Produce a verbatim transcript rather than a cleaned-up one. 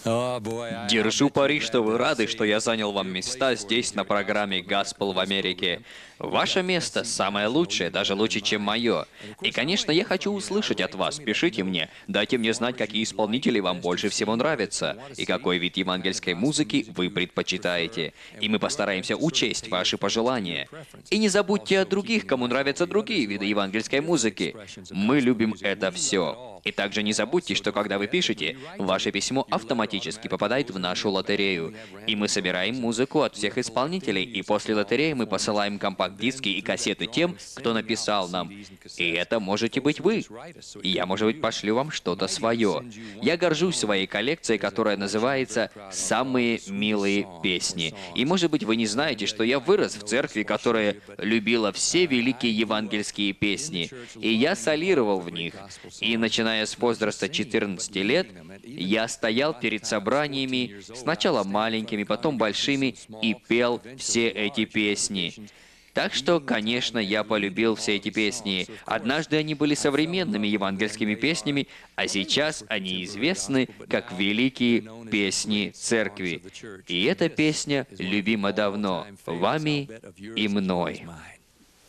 Держу пари, что вы рады, что я занял вам места здесь на программе Gospel в Америке. Ваше место самое лучшее, даже лучше, чем мое. И, конечно, я хочу услышать от вас. Пишите мне, дайте мне знать, какие исполнители вам больше всего нравятся, и какой вид евангельской музыки вы предпочитаете. И мы постараемся учесть ваши пожелания. И не забудьте о других, кому нравятся другие виды евангельской музыки. Мы любим это все. И также не забудьте, что когда вы пишете, ваше письмо автоматически попадает в нашу лотерею. И мы собираем музыку от всех исполнителей, и после лотереи мы посылаем компакт-диски и кассеты тем, кто написал нам. И это можете быть вы. И я, может быть, пошлю вам что-то свое. Я горжусь своей коллекцией, которая называется «Самые милые песни». И, может быть, вы не знаете, что я вырос в церкви, которая любила все великие евангельские песни. И я солировал в них. И начиная с возраста четырнадцати лет, я стоял перед собраниями, сначала маленькими, потом большими, и пел все эти песни. Так что, конечно, я полюбил все эти песни. Однажды они были современными евангельскими песнями, а сейчас они известны как великие песни церкви. И эта песня любима давно вами и мной.